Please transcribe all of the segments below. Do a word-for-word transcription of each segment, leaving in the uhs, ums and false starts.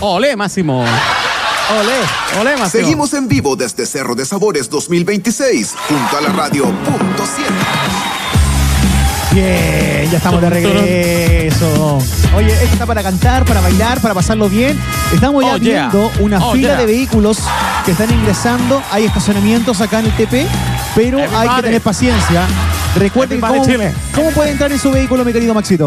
¡Olé, Máximo! ¡Olé! ¡Olé, Máximo! Seguimos en vivo desde Cerro de Sabores dos mil veintiséis, junto a la radio punto siete. Bien, ya estamos de regreso. Oye, esto está para cantar, para bailar, para pasarlo bien. Estamos ya Oh, yeah. viendo una Oh, fila yeah. de vehículos que están ingresando. Hay estacionamientos acá en el T P, pero hay Everybody. que tener paciencia. Recuerden Everybody cómo, Chile. cómo puede entrar en su vehículo, mi querido Maxito.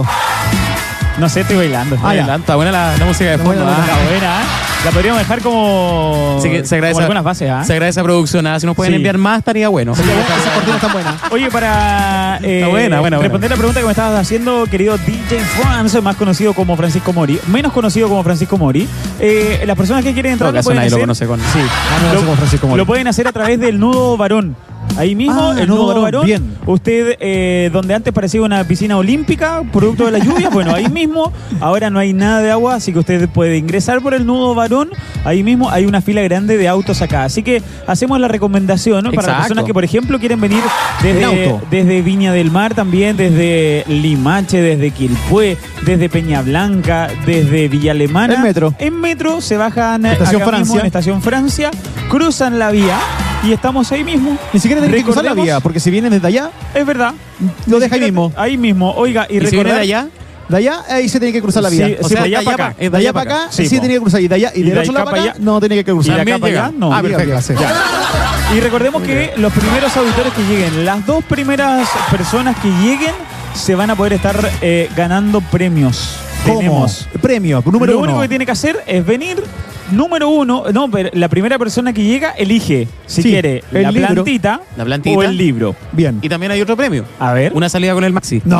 No sé, estoy bailando. Ah, ya. Adelante, está buena la, la música de Está fondo. buena la ¿ah? Está buena, ¿eh? La podríamos dejar como, Así que se agradece, como algunas bases, ¿ah? se agradece a producción. ¿ah? Si nos pueden Sí. enviar más, estaría bueno. Esas cortinas están buenas. Oye, para eh, Está buena, buena, responder buena. la pregunta que me estabas haciendo, querido D J France, más conocido como Francisco Mori, menos conocido como Francisco Mori, eh, las personas que quieren entrar En todo lo caso, pueden nadie lo hacer, conoce con- sí, Ah, no, lo, como Francisco Mori. lo pueden hacer a través del nudo varón. Ahí mismo, Ah, el nudo nudo varón, varón. bien. Usted, eh, donde antes parecía una piscina olímpica, producto de la lluvia, bueno, ahí mismo, ahora no hay nada de agua, así que usted puede ingresar por el nudo varón. Ahí mismo hay una fila grande de autos acá. Así que hacemos la recomendación, ¿no? Para las Exacto. personas que, por ejemplo, quieren venir En desde, auto. desde Viña del Mar también, desde Limache, desde Quilpué, desde Peña Blanca, desde Villa Alemana. En metro. En metro se bajan Estación acá mismo Francia. en Estación Francia, cruzan la vía y estamos ahí mismo. Ni siquiera tienen que cruzar la Recordemos- vía, porque si vienen desde allá, Es verdad. lo Ni deja ahí siquiera- mismo. Ahí mismo. Oiga, y, ¿Y si viene recordar- de allá? De allá, ahí se tiene que cruzar la vía. Sí, O sí, sea, de allá de para allá acá. pa- de allá para acá, Sí, sí po. tenía que cruzar. Y de allá, y Y del de otro acá lado para para acá, allá. no tenía que Y cruzar. de acá También para allá, llega. no. Ah, Llega, perfecto. llega, sí. Ya. Y recordemos que los primeros auditores que lleguen, las dos primeras personas que lleguen, se van a poder estar eh, ganando premios. ¿Cómo? Tenemos. Premio, número Lo uno. único que tiene que hacer es venir. Número uno, no, pero la primera persona que llega elige si Sí, quiere el la libro. plantita, La plantita. o el libro. Bien. Y también hay otro premio. A ver. Una salida con el Maxi. No.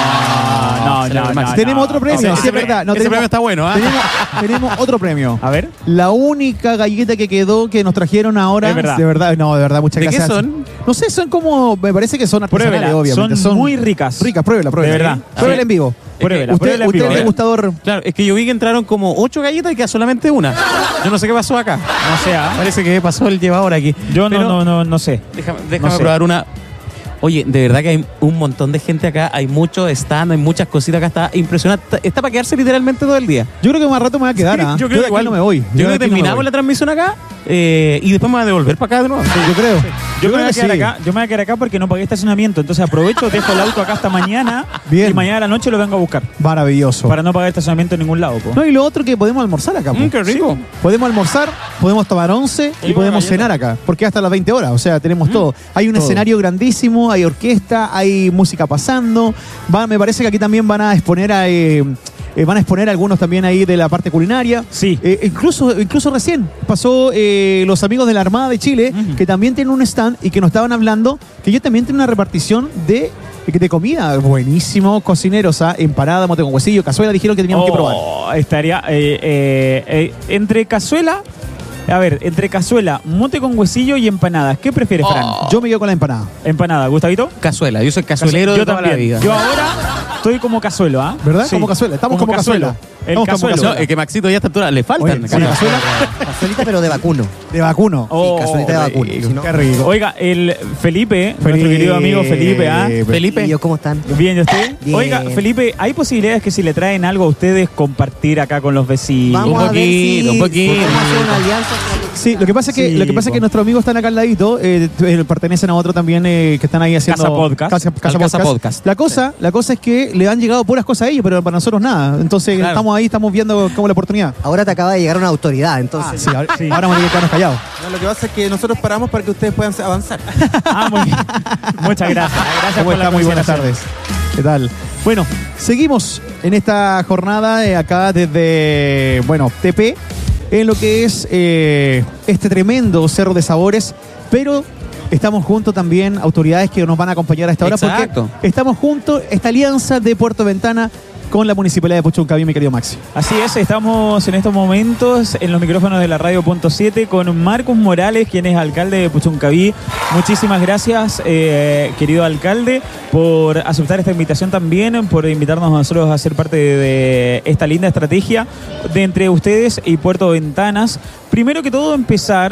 no, se le no, va el no, Maxi. Tenemos no. otro premio, Ese- sí, ese es verdad. No, ese tenemos, premio está bueno, ¿ah? tenemos, tenemos otro premio. A ver. La única galleta que quedó que nos trajeron ahora. Es verdad. De verdad, no, de verdad, muchas ¿De qué gracias. son? No sé, son como. Me parece que son artesanales, Pruébela, obviamente. son muy ricas. Ricas, pruébela, pruébela. De verdad. Pruébela Sí. en vivo. Pruébela, usted, pruébela en usted vivo, es ¿eh? degustador. Claro, es que yo vi que entraron como ocho galletas y queda solamente una. Yo no sé qué pasó acá. No sé, ¿ah? Parece que pasó el llevador aquí. Yo no, Pero no, no, no sé. Déjame, déjame No sé. probar una. Oye, de verdad que hay un montón de gente acá, hay muchos stand, hay muchas cositas acá, está impresionante. Está para quedarse literalmente todo el día. Yo creo que más rato me voy a quedar. Sí, ¿ah? yo creo de aquí igual. no me voy. Yo, de creo que aquí no me terminamos voy. la transmisión acá eh, y después me voy a devolver para acá de nuevo. Sí, yo creo. Yo, me voy a que quedar sí. acá, yo me voy a quedar acá porque no pagué estacionamiento. Entonces aprovecho, dejo el auto acá hasta mañana. Bien. Y mañana a la noche lo vengo a buscar. Maravilloso. Para no pagar estacionamiento en ningún lado, po. No, y lo otro que podemos almorzar acá. po. Mm, qué rico. Sí. Podemos almorzar, podemos tomar once y Y podemos una cenar acá. Porque hasta las veinte horas, o sea, tenemos todo. Hay un todo. escenario grandísimo, hay orquesta, hay música pasando. Va, me parece que aquí también van a exponer a... eh, eh, van a exponer algunos también ahí de la parte culinaria. Sí. Eh, incluso, incluso recién pasó eh, los amigos de la Armada de Chile, Ujú. que también tienen un stand y que nos estaban hablando que ellos también tienen una repartición de, de comida. Buenísimo, cocineros, ¿ah? Empanada, mote con huesillo, cazuela, dijeron que teníamos que probar. Oh, estaría eh, eh, eh, entre cazuela. A ver, entre cazuela, mote con huesillo y empanadas. ¿Qué prefieres, Fran? Oh. Yo me quedo con la empanada. Empanada, ¿Gustavito? Cazuela, yo soy cazuelero Yo de toda la también. vida. Yo ahora estoy como cazuelo, ¿ah? ¿Verdad? Como cazuela. Estamos como cazuela. El Estamos como cazuelo. cazuela. No, es que Maxito ya a esta altura le faltan. Oye, sí, cazuela Cazuelita, pero de vacuno. de vacuno. Oh, Sí, cazuelita de vacuno. rico. Si no- Qué rico. Oiga, el Felipe, nuestro querido amigo Felipe, ¿ah? Felipe. ¿Y yo cómo están? Bien, ¿y usted? Bien. Oiga, Felipe, ¿hay posibilidades que si le traen algo a ustedes compartir acá con los vecinos? Vamos Un a ver si poquito, un poquito. podemos hacer una alianza. Sí, lo que pasa es que, Sí, lo que, pasa es que po. nuestros amigos están acá al ladito, eh, eh, pertenecen a otro también eh, que están ahí haciendo... Casa Podcast. Casa, Casa Al Casa Podcast. Podcast. La cosa, la cosa es que le han llegado puras cosas a ellos, pero para nosotros nada. Entonces Claro. estamos ahí, estamos viendo cómo la oportunidad. Ahora te acaba de llegar una autoridad, entonces. Sí, ahora, ahora vamos a tener que quedarnos callados. No, lo que pasa es que nosotros paramos para que ustedes puedan avanzar. Ah, muy bien. Muchas gracias. Gracias ¿Cómo por la está? Muy buenas consideración. tardes. ¿Qué tal? Bueno, seguimos en esta jornada eh, acá desde, bueno, T P, en lo que es eh, este tremendo Cerro de Sabores, pero estamos juntos también, autoridades que nos van a acompañar a esta hora, Exacto. porque estamos juntos, esta alianza de Puerto Ventana con la Municipalidad de Puchuncaví, mi querido Maxi. Así es, estamos en estos momentos en los micrófonos de la radio punto siete con Marcos Morales, quien es alcalde de Puchuncaví. Muchísimas gracias, eh, querido alcalde, por aceptar esta invitación también, por invitarnos a nosotros a ser parte de, de esta linda estrategia de entre ustedes y Puerto Ventanas. Primero que todo, empezar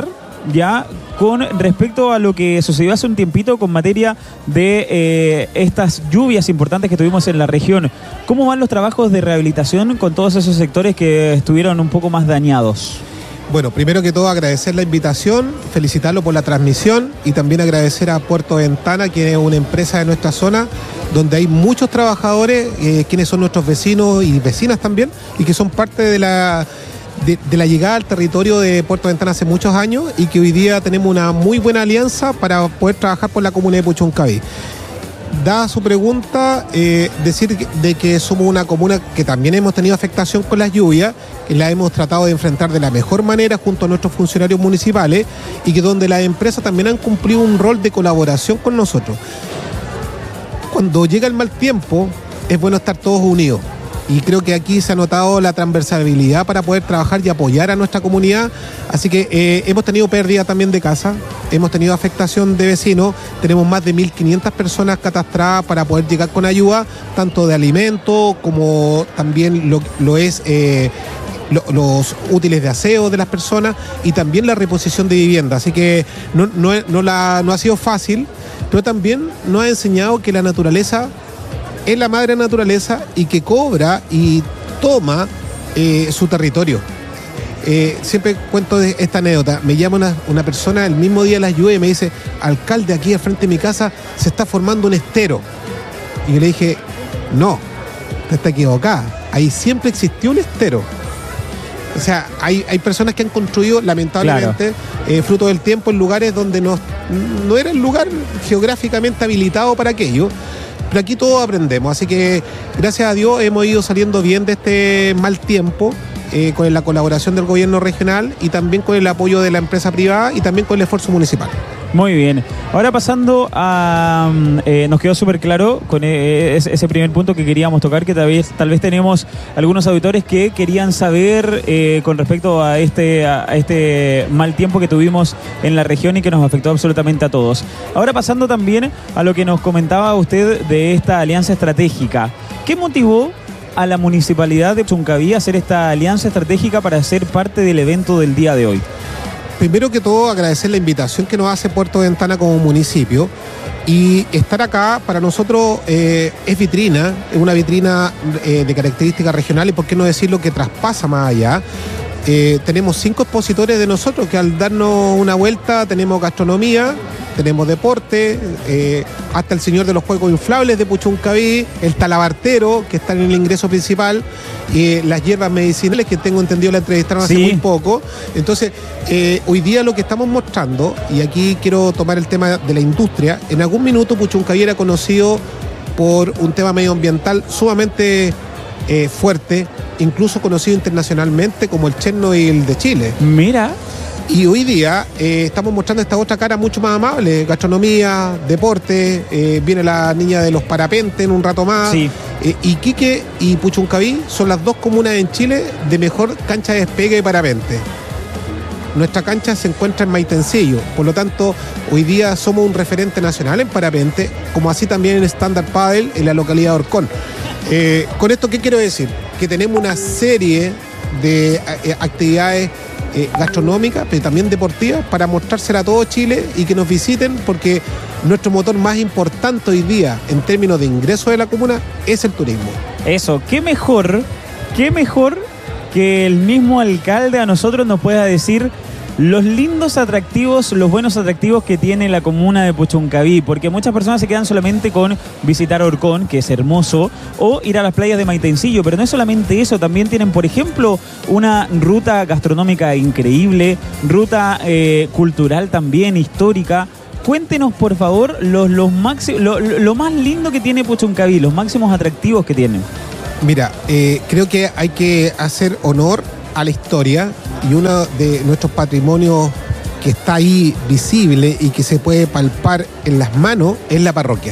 ya con respecto a lo que sucedió hace un tiempito con materia de eh, estas lluvias importantes que tuvimos en la región. ¿Cómo van los trabajos de rehabilitación con todos esos sectores que estuvieron un poco más dañados? Bueno, primero que todo agradecer la invitación, felicitarlo por la transmisión y también agradecer a Puerto Ventana, que es una empresa de nuestra zona, donde hay muchos trabajadores, eh, quienes son nuestros vecinos y vecinas también, y que son parte de la, de, de la llegada al territorio de Puerto Ventana hace muchos años y que hoy día tenemos una muy buena alianza para poder trabajar por la comuna de Puchuncaví. Dada su pregunta, eh, decir de que somos una comuna que también hemos tenido afectación con las lluvias, que la hemos tratado de enfrentar de la mejor manera junto a nuestros funcionarios municipales y que donde las empresas también han cumplido un rol de colaboración con nosotros. Cuando llega el mal tiempo, es bueno estar todos unidos. Y creo que aquí se ha notado la transversalidad para poder trabajar y apoyar a nuestra comunidad. Así que eh, hemos tenido pérdida también de casa, hemos tenido afectación de vecinos, tenemos más de mil quinientas personas catastradas para poder llegar con ayuda, tanto de alimentos como también lo, lo es eh, lo, los útiles de aseo de las personas y también la reposición de vivienda. Así que no, no, no, la, no ha sido fácil, pero también nos ha enseñado que la naturaleza es la madre naturaleza y que cobra y toma eh, su territorio. Eh, siempre cuento de esta anécdota. Me llama una, una persona el mismo día de las lluvias y me dice: alcalde, aquí al frente de mi casa se está formando un estero. Y yo le dije: no, usted está equivocada. Ahí siempre existió un estero. O sea, hay, hay personas que han construido, lamentablemente, claro. eh, fruto del tiempo, en lugares donde no, no era el lugar geográficamente habilitado para aquello. Pero aquí todos aprendemos, así que gracias a Dios hemos ido saliendo bien de este mal tiempo, eh, con la colaboración del gobierno regional y también con el apoyo de la empresa privada y también con el esfuerzo municipal. Muy bien. Ahora pasando a... Eh, nos quedó súper claro con ese, ese primer punto que queríamos tocar, que tal vez, tal vez tenemos algunos auditores que querían saber eh, con respecto a este, a este mal tiempo que tuvimos en la región y que nos afectó absolutamente a todos. Ahora pasando también a lo que nos comentaba usted de esta alianza estratégica. ¿Qué motivó a la Municipalidad de Puchuncaví a hacer esta alianza estratégica para ser parte del evento del día de hoy? Primero que todo, agradecer la invitación que nos hace Puerto Ventana como municipio, y estar acá para nosotros eh, es vitrina, es una vitrina eh, de características regionales, por qué no decirlo que traspasa más allá. Eh, tenemos cinco expositores de nosotros que al darnos una vuelta tenemos gastronomía, tenemos deporte, eh, hasta el señor de los juegos inflables de Puchuncaví, el talabartero que está en el ingreso principal, eh, las hierbas medicinales que tengo entendido la entrevistaron hace sí. muy poco. Entonces, eh, hoy día lo que estamos mostrando, y aquí quiero tomar el tema de la industria, en algún minuto Puchuncaví era conocido por un tema medioambiental sumamente eh, fuerte, incluso conocido internacionalmente como el Chernobyl de Chile. Mira. Y hoy día eh, estamos mostrando esta otra cara mucho más amable: gastronomía, deporte, eh, viene la niña de los parapentes en un rato más. Sí. Eh, Iquique y Puchuncaví son las dos comunas en Chile de mejor cancha de despegue y parapente. Nuestra cancha se encuentra en Maitencillo, por lo tanto, hoy día somos un referente nacional en parapente, como así también en Stand-Up Paddle en la localidad de Orcón. Eh, con esto, ¿qué quiero decir? Que tenemos una serie de eh, actividades eh, gastronómicas, pero también deportivas, para mostrársela a todo Chile y que nos visiten, porque nuestro motor más importante hoy día en términos de ingreso de la comuna es el turismo. Eso, qué mejor, qué mejor que el mismo alcalde a nosotros nos pueda decir los lindos atractivos, los buenos atractivos que tiene la comuna de Puchuncaví, porque muchas personas se quedan solamente con visitar Orcón, que es hermoso, o ir a las playas de Maitencillo, pero no es solamente eso, también tienen, por ejemplo, una ruta gastronómica increíble, ruta eh, cultural también, histórica. Cuéntenos, por favor, los, los máximos, lo, lo más lindo que tiene Puchuncaví, los máximos atractivos que tiene. Mira, eh, creo que hay que hacer honor a la historia, y uno de nuestros patrimonios que está ahí visible y que se puede palpar en las manos es la parroquia.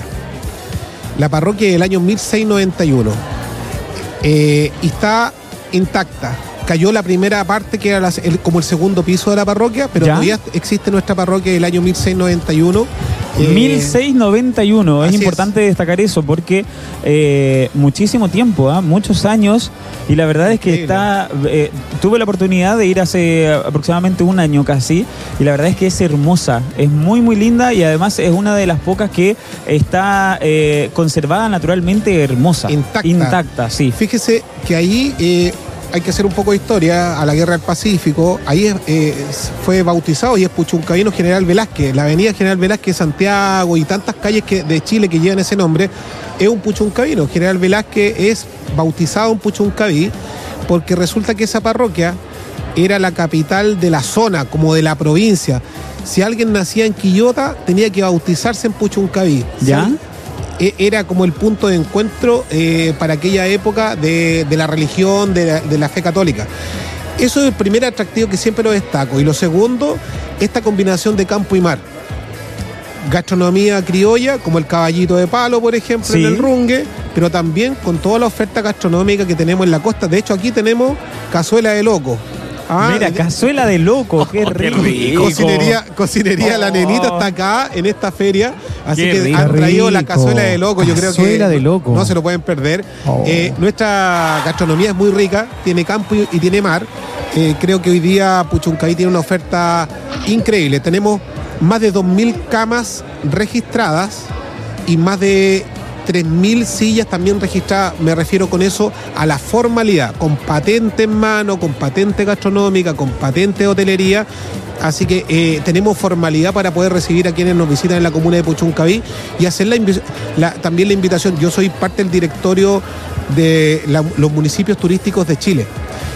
La parroquia del año mil seiscientos noventa y uno eh, y está intacta. Cayó la primera parte, que era la, el, como el segundo piso de la parroquia, pero ¿ya? Todavía existe nuestra parroquia del año mil seiscientos noventa y uno, Eh, mil seiscientos noventa y uno, es así importante destacar eso porque eh, muchísimo tiempo, ¿ah? Muchos años, y la verdad es que Increíble. está, eh, tuve la oportunidad de ir hace aproximadamente un año casi, y la verdad es que es hermosa, es muy muy linda y además es una de las pocas que está eh, conservada naturalmente hermosa. Intacta. Intacta, sí. Fíjese que ahí eh, hay que hacer un poco de historia a la Guerra del Pacífico. Ahí eh, fue bautizado y es Puchuncavino General Velázquez. La avenida General Velázquez, Santiago y tantas calles que, de Chile que llevan ese nombre, es un Puchuncavino. General Velázquez es bautizado en Puchuncaví porque resulta que esa parroquia era la capital de la zona, como de la provincia. Si alguien nacía en Quillota, tenía que bautizarse en Puchuncaví. ¿Ya? ¿Sí? Era como el punto de encuentro eh, para aquella época de, de la religión, de la, de la fe católica. Eso es el primer atractivo que siempre lo destaco. Y lo segundo, esta combinación de campo y mar. Gastronomía criolla, como el caballito de palo, por ejemplo, Sí. en el Rungue, pero también con toda la oferta gastronómica que tenemos en la costa. De hecho, aquí tenemos cazuela de loco. Ah, Mira, cazuela de loco, qué Oh, qué rico. rico. Cocinería, cocinería La Nenita Oh. está acá en esta feria, así Qué que rico. han traído la Rico. cazuela de loco. Yo creo que Cazuela de loco. no se lo pueden perder. Oh. Eh, nuestra gastronomía es muy rica, tiene campo y, y tiene mar. Eh, creo que hoy día Puchuncaví tiene una oferta increíble. Tenemos más de dos mil camas registradas y más de tres mil sillas también registradas. Me refiero con eso a la formalidad, con patente en mano, con patente gastronómica, con patente de hotelería. Así que eh, tenemos formalidad para poder recibir a quienes nos visitan en la comuna de Puchuncaví y hacer la, invi- la- también la invitación. Yo soy parte del directorio de la- los municipios turísticos de Chile.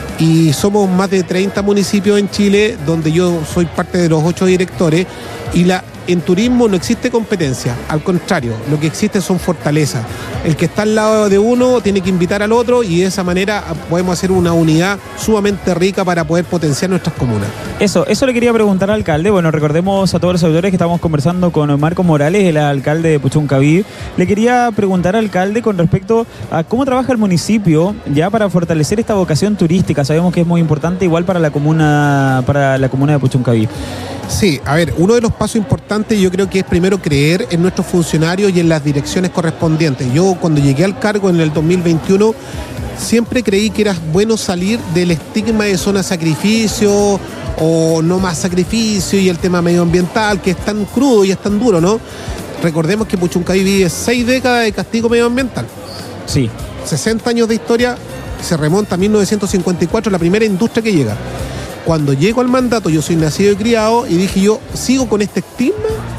Y somos más de treinta municipios en Chile, donde yo soy parte de los ocho directores. Y la, en turismo no existe competencia, al contrario, lo que existe son fortalezas. El que está al lado de uno tiene que invitar al otro y de esa manera podemos hacer una unidad sumamente rica para poder potenciar nuestras comunas. Eso, eso le quería preguntar al alcalde. Bueno, recordemos a todos los auditores que estamos conversando con Marcos Morales, el alcalde de Puchuncaví. Le quería preguntar al alcalde con respecto a cómo trabaja el municipio ya para fortalecer esta vocación turística. Sabemos que es muy importante igual para la comuna, para la comuna de Puchuncaví. Sí, a ver, uno de los pasos importantes yo creo que es primero creer en nuestros funcionarios y en las direcciones correspondientes. Yo cuando llegué al cargo en el dos mil veintiuno siempre creí que era bueno salir del estigma de zona sacrificio o no más sacrificio y el tema medioambiental que es tan crudo y es tan duro, ¿no? Recordemos que Puchuncaví vive seis décadas de castigo medioambiental. Sí. sesenta años de historia, se remonta a mil novecientos cincuenta y cuatro, la primera industria que llega. Cuando llego al mandato, yo soy nacido y criado, y dije yo, ¿sigo con este estigma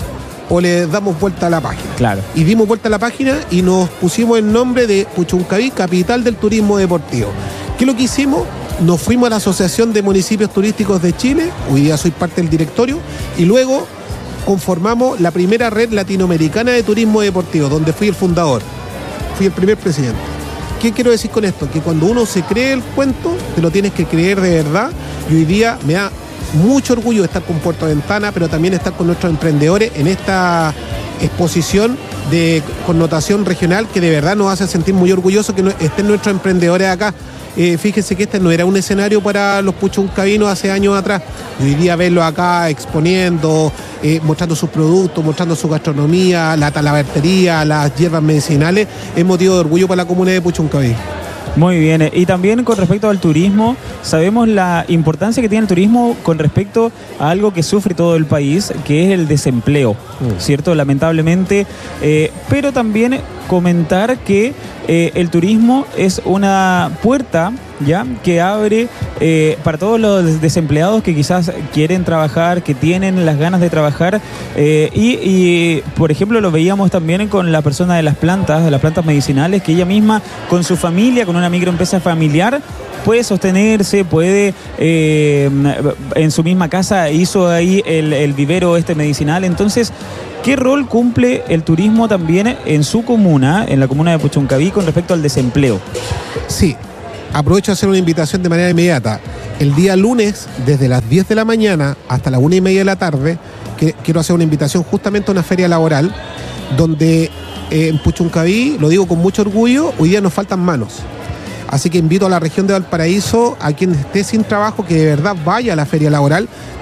o le damos vuelta a la página? Claro. Y dimos vuelta a la página y nos pusimos el nombre de Puchuncaví, capital del turismo deportivo. ¿Qué es lo que hicimos? Nos fuimos a la Asociación de Municipios Turísticos de Chile, hoy día soy parte del directorio, y luego conformamos la primera red latinoamericana de turismo deportivo, donde fui el fundador, fui el primer presidente. ¿Qué quiero decir con esto? Que cuando uno se cree el cuento, te lo tienes que creer de verdad. Y hoy día me da mucho orgullo estar con Puerto Ventana, pero también estar con nuestros emprendedores en esta exposición de connotación regional que de verdad nos hace sentir muy orgullosos que no- estén nuestros emprendedores acá. Eh, fíjense que este no era un escenario para los puchuncavinos hace años atrás. Y hoy día verlos acá exponiendo, eh, mostrando sus productos, mostrando su gastronomía, la talabartería, las hierbas medicinales, es motivo de orgullo para la comuna de Puchuncaví. Muy bien, y también con respecto al turismo, sabemos la importancia que tiene el turismo con respecto a algo que sufre todo el país, que es el desempleo, ¿cierto? Lamentablemente, eh, pero también comentar que eh, el turismo es una puerta, ¿ya?, que abre eh, para todos los desempleados que quizás quieren trabajar, que tienen las ganas de trabajar, eh, y, y, por ejemplo, lo veíamos también con la persona de las plantas, de las plantas medicinales, que ella misma, con su familia, con una microempresa familiar, puede sostenerse, puede, eh, en su misma casa hizo ahí el, el vivero este medicinal. Entonces, ¿qué rol cumple el turismo también en su comuna, en la comuna de Puchuncaví, con respecto al desempleo? Sí, aprovecho de hacer una invitación de manera inmediata. El día lunes, desde las diez de la mañana hasta la una y media de la tarde, que, quiero hacer una invitación justamente a una feria laboral, donde eh, en Puchuncaví, lo digo con mucho orgullo, hoy día nos faltan manos. Así que invito a la región de Valparaíso, a quien esté sin trabajo, que de verdad vaya a la feria laboral.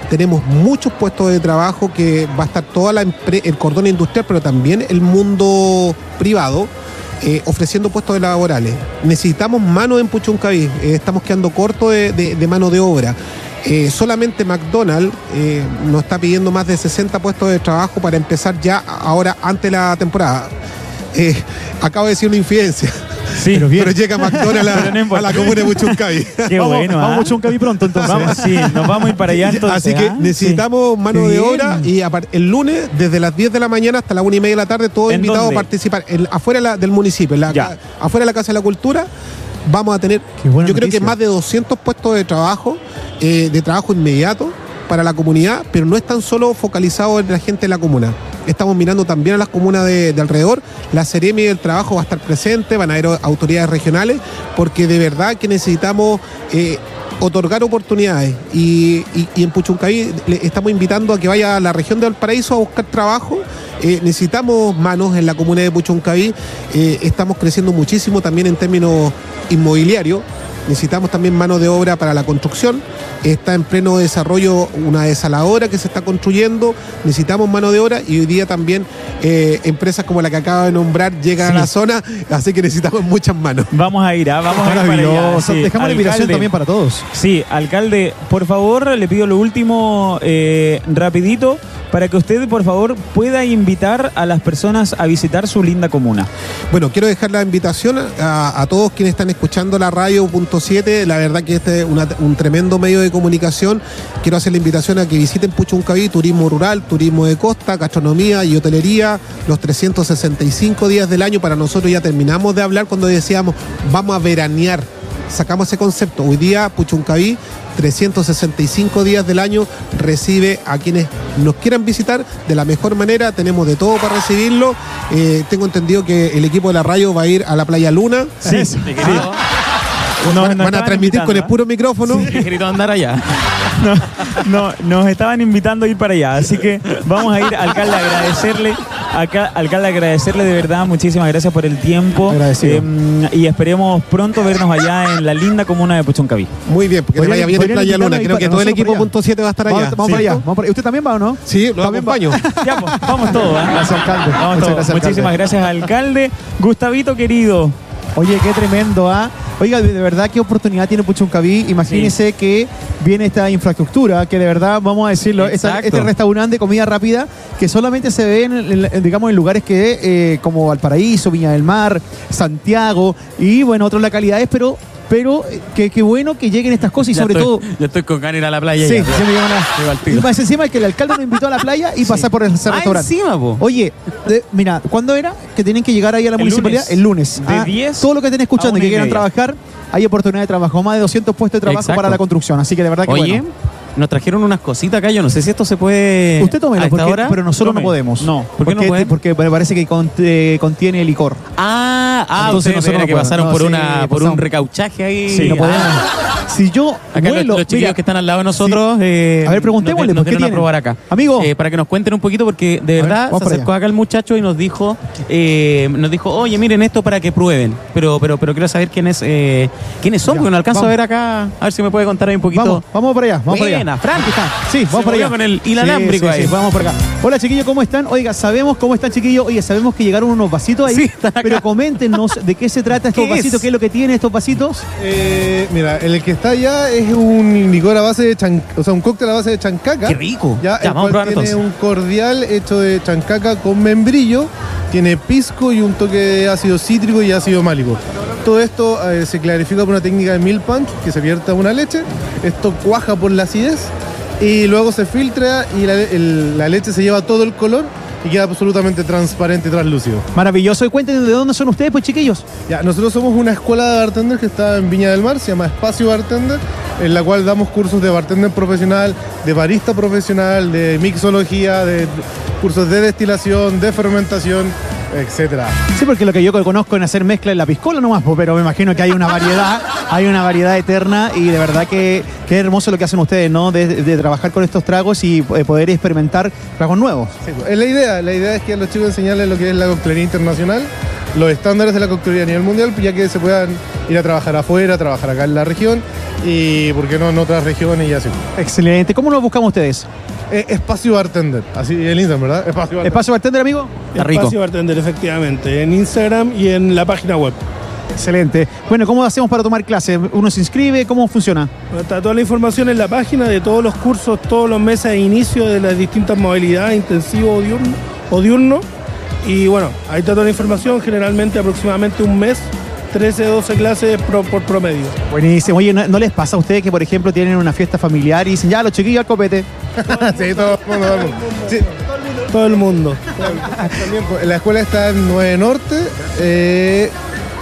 tenemos muchos puestos de trabajo que va a estar toda la empre- el cordón industrial, pero también el mundo privado, eh, ofreciendo puestos laborales. Necesitamos mano en Puchuncaví, eh, estamos quedando cortos de, de, de mano de obra. Eh, solamente McDonald's eh, nos está pidiendo más de sesenta puestos de trabajo para empezar ya ahora ante la temporada. Eh, acabo de decir una infidencia. Sí, pero, bien. pero llega McDonald's a, Pero no importa. a la comuna de Puchuncaví. Qué vamos, bueno. vamos ¿ah? a Puchuncaví pronto entonces. Vamos, sí, nos vamos a ir para allá entonces. Así que ¿ah? necesitamos Sí. mano Qué de bien. obra y apar- el lunes desde las diez de la mañana hasta la una y media de la tarde todos ¿En invitados dónde? a participar en- afuera la- del municipio, en la, Ya. ca- afuera de la Casa de la Cultura. Vamos a tener, Qué buena yo creo noticia. que más de doscientos puestos de trabajo, eh, de trabajo inmediato para la comunidad, pero no están solo focalizados en la gente de la comuna. Estamos mirando también a las comunas de, de alrededor. La Seremi del Trabajo va a estar presente, van a haber autoridades regionales, porque de verdad que necesitamos eh, otorgar oportunidades. Y, y- y en Puchuncaví le estamos invitando a que vaya a la región de Valparaíso a buscar trabajo. Eh, necesitamos manos en la comuna de Puchuncaví. Eh, estamos creciendo muchísimo también en términos inmobiliarios. Necesitamos también mano de obra para la construcción. Está en pleno desarrollo una desaladora que se está construyendo. Necesitamos mano de obra y hoy día también eh, empresas como la que acaba de nombrar llegan Sí. a la zona, así que necesitamos muchas manos. Vamos a ir, ¿ah? vamos a ir para allá. Maravilloso. Sí. Dejamos la invitación Alcalde. también para todos. Sí, alcalde, por favor, le pido lo último eh, rapidito para que usted, por favor, pueda invitar a las personas a visitar su linda comuna. Bueno, quiero dejar la invitación a, a todos quienes están escuchando la radio punto siete. La verdad que este es una- un tremendo medio de comunicación. Quiero hacer la invitación a que visiten Puchuncaví, turismo rural, turismo de costa, gastronomía y hotelería, los trescientos sesenta y cinco días del año. Para nosotros ya terminamos de hablar cuando decíamos vamos a veranear. Sacamos ese concepto. Hoy día Puchuncaví, trescientos sesenta y cinco días del año, recibe a quienes nos quieran visitar de la mejor manera. Tenemos de todo para recibirlo. Eh, tengo entendido que el equipo de la radio va a ir a la Playa Luna. Sí, Sí, querido. Nos- van nos van a estaban transmitir con el invitando, puro micrófono. Qué querido andar allá. No, nos estaban invitando a ir para allá, así que vamos a ir, alcalde, a agradecerle, acá, alcalde, a agradecerle de verdad, muchísimas gracias por el tiempo. Agradecido. Eh, y esperemos pronto vernos allá en la linda comuna de Puchuncaví. Muy bien, porque Podrían- vaya bien en podrían Playa invitarnos Luna. ahí Creo para que todo el nosotros equipo para allá. punto siete va a estar allá. Vamos, vamos Sí. para allá. Vamos para allá. ¿Usted también va o no? Sí, lo También va. acompaño. Ya, pues, vamos todos. ¿eh? Gracias, alcalde. Vamos Muchas todos. gracias, Muchísimas alcalde. gracias, alcalde. Gustavito, querido. Oye, qué tremendo, ¿ah? Oiga, de de verdad, qué oportunidad tiene Puchuncaví. Imagínense que viene esta infraestructura, que de verdad, vamos a decirlo, esta- Exacto. este restaurante de comida rápida, que solamente se ve, en, en- en, digamos, en lugares que eh, como Valparaíso, Viña del Mar, Santiago, y bueno, otras localidades, pero, pero eh, que, qué bueno que lleguen estas cosas y Ya sobre estoy- todo... Ya estoy con ganas de ir a la playa. Sí, ya. se me llevan Llego al a... tiro. Y más encima que el alcalde nos invitó a la playa y pasar por ese Ah, restaurante. encima, po. Oye, de- mira, ¿cuándo era que tienen que llegar ahí a la El municipalidad? lunes. El lunes. De Ah, diez todo lo que estén a escuchando una y que y quieran media. trabajar, hay oportunidad de trabajo. Más de doscientos puestos de trabajo Exacto. para la construcción. Así que de verdad que Oye, bueno. nos trajeron unas cositas acá. Yo no sé si esto se puede. Usted tómelo, a esta porque, hora. pero nosotros Tome. no podemos. No. ¿Por qué no porque, pueden? porque me parece que cont- eh, contiene licor. Ah, ah, Entonces ustedes nosotros era no que podemos. pasaron No, por sí, una por pasamos. un recauchaje ahí. Sí, no podemos. Ah, Si yo acá los, vuelo, los chiquillos mira, que están al lado de nosotros. eh, A ver, preguntémosle, nos, nos ¿por qué dieron a tienen? probar acá. Amigo. Eh, para que nos cuenten un poquito, porque de A ver, verdad vamos se para acercó allá. acá el muchacho y nos dijo, eh, nos dijo, oye, miren esto para que prueben. Pero, pero, pero quiero saber quiénes, eh, quiénes son, Ya, porque no alcanzo vamos. a ver acá. A ver si me puede contar ahí un poquito. vamos, vamos para allá, vamos para allá. Buena, Fran. Sí, vamos Se para movió allá. con el inalámbrico Sí, sí, ahí. sí, vamos por acá. Hola, chiquillos, ¿cómo están? Oiga, sabemos cómo están, chiquillos. Oye, sabemos que llegaron unos vasitos ahí. Sí, están acá. Pero coméntenos de qué se trata estos ¿Qué vasitos, es? qué es lo que tienen estos vasitos. Eh, mira, el que está allá es un licor a base de chan, o sea, un cóctel a base de chancaca. Qué rico. Ya, Ya, el vamos a cual probar tiene entonces. un cordial hecho de chancaca con membrillo, tiene pisco y un toque de ácido cítrico y ácido málico. Todo esto eh, se clarifica por una técnica de milk punch, que se vierte a una leche. Esto cuaja por la acidez y luego se filtra y la, el- la leche se lleva todo el color y queda absolutamente transparente y translúcido. Maravilloso. Y cuéntenos de dónde son ustedes, pues, chiquillos. Ya, nosotros somos una escuela de bartender que está en Viña del Mar, se llama Espacio Bartender, en la cual damos cursos de bartender profesional, de barista profesional, de mixología, de cursos de destilación, de fermentación, etcétera. Sí, porque lo que yo conozco en hacer mezcla en la piscola nomás, pues, pero me imagino que hay una variedad, hay una variedad eterna y de verdad que qué hermoso lo que hacen ustedes, ¿no? De, de trabajar con estos tragos y eh, poder experimentar tragos nuevos. Sí, pues, es la idea, la idea es que a los chicos enseñarles lo que es la coctelería internacional, los estándares de la coctelería a nivel mundial, ya que se puedan ir a trabajar afuera, trabajar acá en la región y, ¿por qué no, en otras regiones y así? Excelente. ¿Cómo lo buscamos ustedes? Eh, Espacio Bartender, así en Instagram, ¿verdad? Espacio Bartender. ¿Espacio Bartender, amigo? Está rico. Espacio Bartender, efectivamente, en Instagram y en la página web. Excelente. Bueno, ¿cómo hacemos para tomar clases? ¿Uno se inscribe? ¿Cómo funciona? Está toda la información en la página de todos los cursos, todos los meses de inicio de las distintas modalidades, intensivo o diurno, o diurno. Y bueno, ahí está toda la información, generalmente aproximadamente un mes, trece, doce clases pro- por promedio. Buenísimo. Oye, ¿no, ¿no les pasa a ustedes que, por ejemplo, tienen una fiesta familiar y dicen, ya, los chiquillos al copete? Sí, todo el mundo, todo el mundo. Sí. Todo el mundo. También, pues, la escuela está en nueve Norte, eh,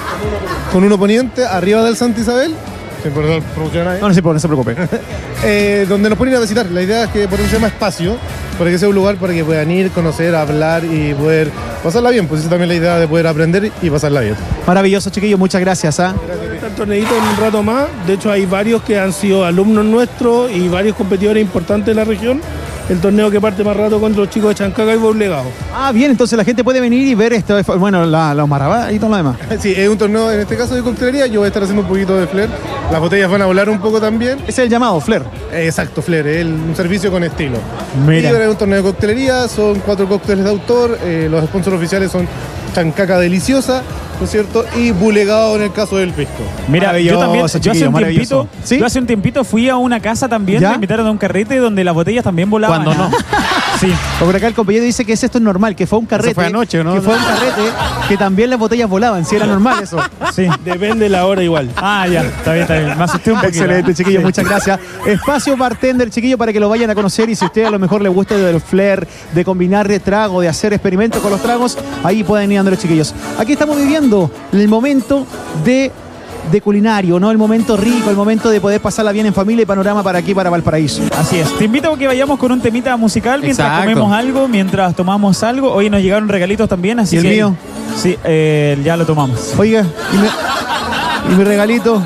con uno poniente, arriba del Santa Isabel. Sí, perdón, promoción ahí. No, no se, no se preocupe. Eh, donde nos ponen a visitar. La idea es que por eso se llama espacio, para que sea un lugar para que puedan ir, conocer, hablar y poder pasarla bien. Pues esa también es la idea de poder aprender y pasarla bien. Maravilloso, chiquillos. Muchas gracias. ¿ah? Está el torneito en un rato más. De hecho, hay varios que han sido alumnos nuestros y varios competidores importantes de la región. El torneo que parte más rato contra los chicos de Chancaca y Boblegado. Ah, bien. Entonces la gente puede venir y ver esto. Bueno, la, los marabás y todo lo demás. Sí, es un torneo, en este caso de coctelería. Yo voy a estar haciendo un poquito de flair. Las botellas van a volar un poco también. Ese es el llamado, Flair. Eh, exacto, flair, es el- un servicio con estilo. Mira. Y es un torneo de coctelería, son cuatro cócteles de autor. eh, los sponsors oficiales son Chancaca Deliciosa, ¿no es cierto? Y Bulegado en el caso del pisco. Mira, yo también, yo hace chiquillo, un maravilloso. tiempito, ¿Sí? yo hace un tiempito fui a una casa también, ¿Ya? me invitaron a un carrete donde las botellas también volaban. Cuando no. Sí. Por acá el compañero dice que es esto es normal, que fue un carrete. fue anoche, ¿no? Que fue un carrete que también las botellas volaban. Si era normal eso. Sí. Depende de la hora igual. Ah, ya, está bien, está bien. Me asusté un poquito. Excelente, chiquillos, muchas gracias. Espacio Bartender, chiquillo, para que lo vayan a conocer. Y si a usted a lo mejor le gusta del flair, de combinar de trago, de hacer experimentos con los tragos, ahí pueden ir andando los chiquillos. Aquí estamos viviendo el momento de, de culinario, ¿no? El momento rico, el momento de poder pasarla bien en familia y panorama para aquí, para Valparaíso. Así es. Te invito a que vayamos con un temita musical mientras Exacto. comemos algo, mientras tomamos algo. Hoy nos llegaron regalitos también, así ¿Y el que. mío? Sí, eh, ya lo tomamos. Oiga, y mi, y mi regalito.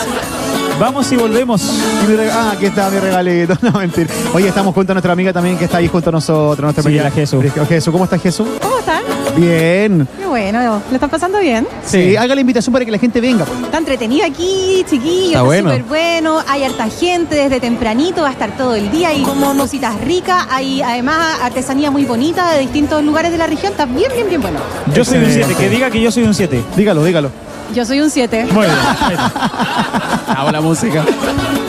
Vamos y volvemos. Y mi reg- ah, aquí está mi regalito. No, mentira. Oye, estamos junto a nuestra amiga también que está ahí junto a nosotros. Nuestra Sí, amiga la Jesús. Jesús, ¿cómo está Jesús? ¿Cómo están? Bien. Qué bueno, ¿lo están pasando bien? Sí, haga la invitación para que la gente venga. Está entretenido aquí, chiquillos, Está está bueno. súper bueno, hay harta gente desde tempranito, va a estar todo el día, hay cositas ricas, hay además artesanía muy bonita de distintos lugares de la región, está bien, bien, bien bueno. Yo soy un Excelente. siete, que diga que yo soy un siete. Dígalo, dígalo. Yo soy un siete. Muy bien. Ahí está. Hago la música.